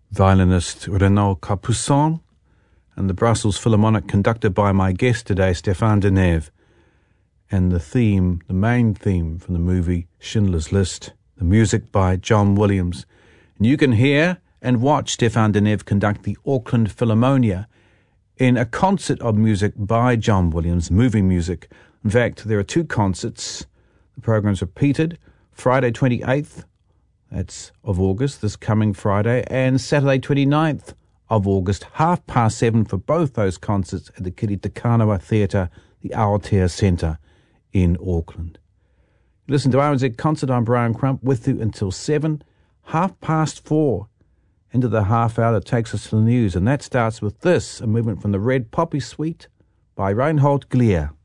violinist Renaud Capuçon, and the Brussels Philharmonic conducted by my guest today, Stéphane Denève, and the main theme from the movie Schindler's List, the music by John Williams. And you can hear and watch Stéphane Denève conduct the Auckland Philharmonia in a concert of music by John Williams, moving music. In fact, there are two concerts. The program's repeated Friday 28th, that's of August, this coming Friday, and Saturday 29th of August, 7:30 for both those concerts at the Kiri Te Kanawa Theatre, the Aotea Centre in Auckland. You listen to RNZ Concert. I'm Brian Crump with you until 7, 4:30. Into the half hour that takes us to the news, and that starts with this, a movement from the Red Poppy Suite by Reinhold Glier.